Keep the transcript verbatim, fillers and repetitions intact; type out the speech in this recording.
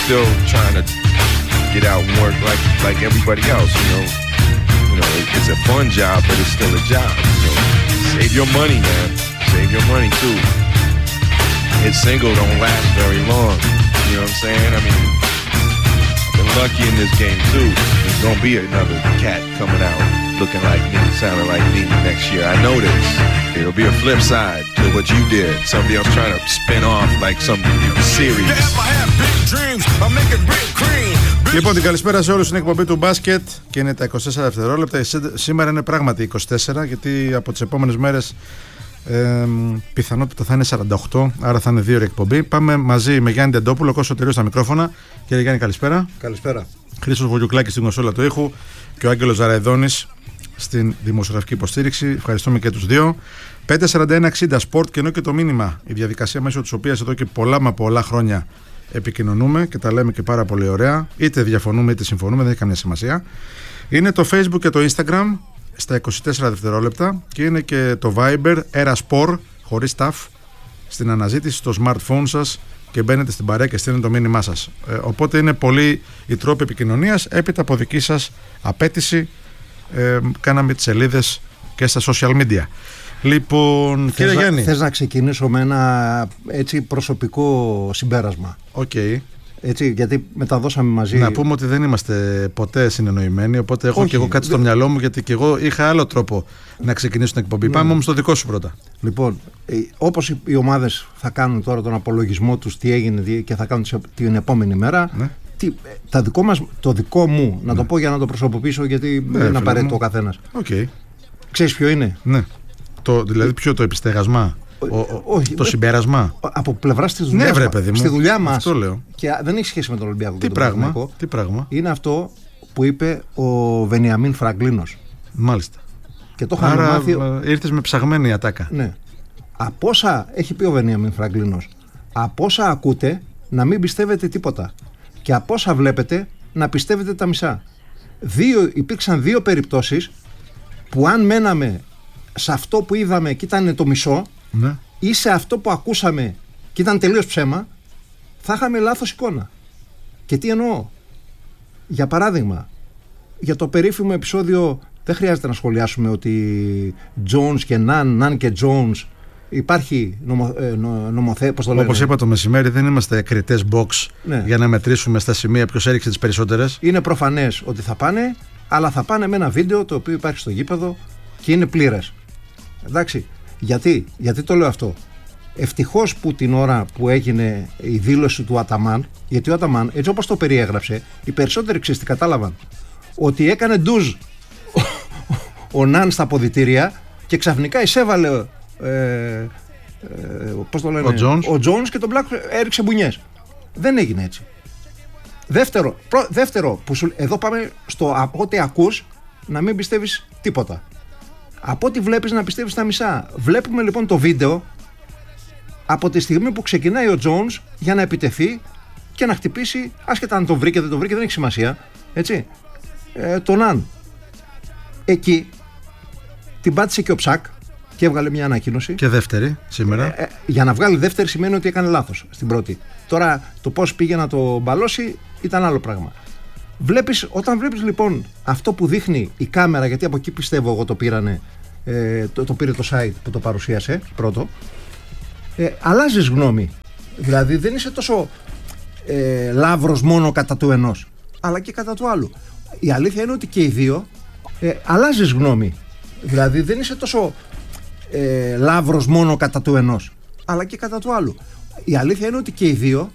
still trying to get out and work like like everybody else. You know, you know, it, it's a fun job, but it's still a job. So save your money, man. Save your money too. Hit single don't last very long. You know what I'm saying? I mean, I've been lucky in this game too. There's gonna be another cat coming out looking like me, sounding like me next year. I know this. It'll be a flip side to what you did. Somebody else trying to spin off like some, you know, series. Λοιπόν, την καλησπέρα σε όλους. Είναι εκπομπή του μπάσκετ και είναι τα είκοσι τέσσερα δευτερόλεπτα. Σήμερα είναι πράγματι είκοσι τέσσερα, γιατί από τις επόμενες μέρες ε, πιθανότητα θα είναι σαράντα οκτώ, άρα θα είναι δύο ώρες εκπομπή. Πάμε μαζί με Γιάννη Ντεντόπουλο, Κώστο Τελείο στα μικρόφωνα. Κύριε Γιάννη, καλησπέρα. Καλησπέρα. Χρήστος Βογιουκλάκης στην κονσόλα του ήχου και ο Άγγελος Ζαραϊδόνης στην δημοσιογραφική υποστήριξη. Ευχαριστούμε και τους δύο. πέντε σαράντα ένα εξήντα Sport, και ενώ και το μήνυμα, η διαδικασία μέσω της οποίας εδώ και πολλά μα πολλά χρόνια επικοινωνούμε και τα λέμε και πάρα πολύ ωραία, είτε διαφωνούμε είτε συμφωνούμε, δεν έχει καμία σημασία. Είναι το Facebook και το Instagram στα είκοσι τέσσερα δευτερόλεπτα, και είναι και το Viber Erasport χωρίς ταφ στην αναζήτηση στο smartphone σας, και μπαίνετε στην παρέα και στέλνετε το μήνυμά σας. Ε, οπότε είναι πολλοί οι τρόποι επικοινωνίας. Έπειτα από δική σας απέτηση ε, κάναμε τις σελίδες και στα social media. Λοιπόν, θες κύριε να, Γιάννη, θες να ξεκινήσω με ένα έτσι προσωπικό συμπέρασμα? Οκ. Okay. Έτσι, γιατί μεταδώσαμε μαζί. Να πούμε ότι δεν είμαστε ποτέ συνεννοημένοι, οπότε έχω. Όχι, και εγώ κάτι στο δε... μυαλό μου, γιατί και εγώ είχα άλλο τρόπο να ξεκινήσω την εκπομπή. Ναι. Πάμε όμως στο δικό σου πρώτα. Λοιπόν, όπως οι ομάδες θα κάνουν τώρα τον απολογισμό τους, τι έγινε και θα κάνουν την επόμενη μέρα. Ναι. Τι, τα δικό μας, το δικό μου, να ναι. το πω για να το προσωποποιήσω, γιατί ναι, δεν είναι απαραίτητο ο καθένας. Okay. Ξέρεις ποιο είναι? Ναι. Το, δηλαδή, ποιο το επιστέγασμα? Ο, ο, όχι, το συμπέρασμα από πλευρά τη δουλειά. Ναι, βρε, παιδί μου. Στη δουλειά μας. Αυτό λέω. Και δεν έχει σχέση με τον Ολυμπιακό. Τι, πράγμα, τι πράγμα? Είναι αυτό που είπε ο Βενιαμίν Φραγκλίνος. Μάλιστα. Και το είχαμε μάθει. Ήρθες με ψαγμένη ατάκα. Ναι. Από όσα έχει πει ο Βενιαμίν Φραγκλίνος, από όσα ακούτε να μην πιστεύετε τίποτα. Και από όσα βλέπετε να πιστεύετε τα μισά. Δύο, υπήρξαν δύο περιπτώσεις που αν μέναμε σε αυτό που είδαμε και ήταν το μισό, ναι, ή σε αυτό που ακούσαμε και ήταν τελείως ψέμα, θα είχαμε λάθος εικόνα. Και τι εννοώ? Για παράδειγμα, για το περίφημο επεισόδιο, δεν χρειάζεται να σχολιάσουμε ότι Jones και Nunn, Nunn και Jones, υπάρχει νομο, ε, νομοθέ, πώς το λένε. Όπως είπα το μεσημέρι, δεν είμαστε κριτές box, ναι, για να μετρήσουμε στα σημεία ποιος έριξε τις περισσότερες. Είναι προφανές ότι θα πάνε, αλλά θα πάνε με ένα βίντεο το οποίο υπάρχει στο γήπεδο και είναι πλήρες. Εντάξει, γιατί, γιατί το λέω αυτό? Ευτυχώς που την ώρα που έγινε η δήλωση του Αταμάν, γιατί ο Αταμάν, έτσι όπως το περιέγραψε, οι περισσότεροι ξέρεις τι κατάλαβαν? Ότι έκανε ντουζ ο, ο, ο Ναν στα αποδυτήρια και ξαφνικά εισέβαλε ε, ε, πώς το λένε, ο Jones και τον Black έριξε μπουνιές. Δεν έγινε έτσι. Δεύτερο, προ, δεύτερο που σου, εδώ πάμε στο από ό,τι ακούς να μην πιστεύεις τίποτα. Από ό,τι βλέπεις να πιστεύεις τα μισά. Βλέπουμε λοιπόν το βίντεο από τη στιγμή που ξεκινάει ο Jones για να επιτεθεί και να χτυπήσει, άσχετα αν τον βρήκε δεν τον βρήκε, δεν έχει σημασία, έτσι, ε, τον Αν. Εκεί την πάτησε και ο Ψακ και έβγαλε μια ανακοίνωση. Και δεύτερη σήμερα. Ε, ε, για να βγάλει δεύτερη σημαίνει ότι έκανε λάθος στην πρώτη. Τώρα το πώς πήγε να το μπαλώσει ήταν άλλο πράγμα. Βλέπεις, όταν βλέπεις λοιπόν αυτό που δείχνει η κάμερα, γιατί από εκεί πιστεύω εγώ το πήρανε, ε, το, το πήρε το site που το παρουσίασε πρώτο, ε, αλλάζεις γνώμη. Δηλαδή δεν είσαι τόσο ε, λαύρος μόνο κατά του ενός, αλλά και κατά του άλλου. Η αλήθεια είναι ότι και οι δύο ε, αλλάζεις γνώμη. Δηλαδή δεν είσαι τόσο ε, λαύρος μόνο κατά του ενός, αλλά και κατά του άλλου. Η αλήθεια είναι ότι και οι δύο